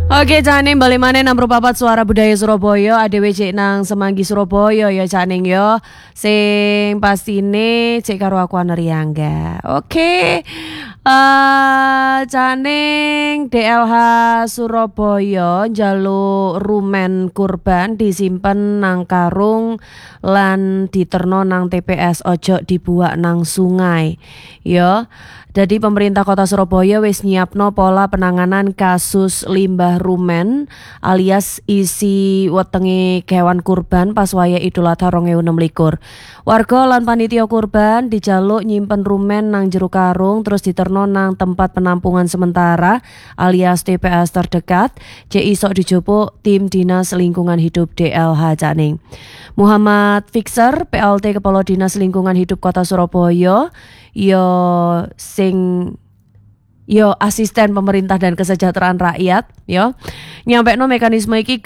Oke, Caning balik maneh nang Papat Suara Budaya Surabaya, adewe cek nang Semanggi Surabaya ya Caning yo. Sing pastine cek karo aku Anariangga. Oke. Caning DLH Surabaya njaluk rumen kurban disimpen nang karung lan diterno nang TPS, ojo dibuak nang sungai. Yo. Jadi pemerintah Kota Surabaya wis nyiapno pola penanganan kasus limbah rumen alias isi wetenge kewan kurban pas waya Idul Adha 2026. Warga lan panitia kurban dijaluk nyimpen rumen nang jero karung terus diterno nang tempat penampungan sementara alias TPS terdekat, cek isok dijupuk tim Dinas Lingkungan Hidup DLH Caning. Muhammad Fixer, PLT Kepala Dinas Lingkungan Hidup Kota Surabaya, asisten pemerintah dan kesejahteraan rakyat nyampekno mekanisme iki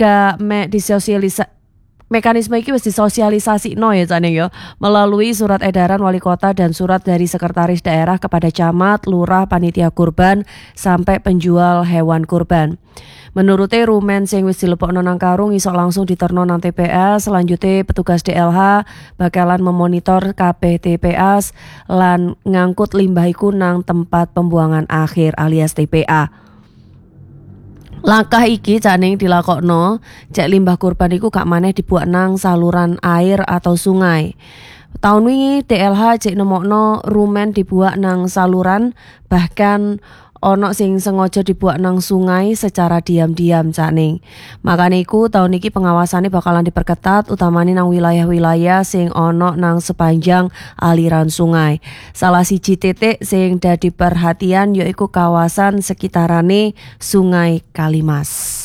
mekanisme iki wis disosialisasino ya Caning melalui surat edaran wali kota dan surat dari sekretaris daerah kepada camat, lurah, panitia kurban sampai penjual hewan kurban. Menurutnya rumen sing wis dilebokno nang karung iso langsung diterno nang TPS. Selanjutnya petugas DLH bakalan memonitor kabeh TPS lan ngangkut limbah iku nang tempat pembuangan akhir alias TPA. Langkah iki Caning dilakokno cek limbah kurban iku gak maneh dibuak nang saluran air atau sungai. Tahun wingi DLH cek nemokno rumen dibuak nang saluran, bahkan ono sing sengaja dibuak nang sungai secara diam-diam Caning. Makane iku tahun iki pengawasannya bakalan diperketat utamane nang wilayah-wilayah sing ono nang sepanjang aliran sungai. Salah siji titik sing dadi perhatian yaiku kawasan sekitarane Sungai Kalimas.